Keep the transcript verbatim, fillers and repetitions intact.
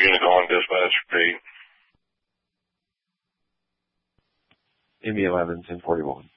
unit calling dispatch, repeat. M E eleven, ten forty-one.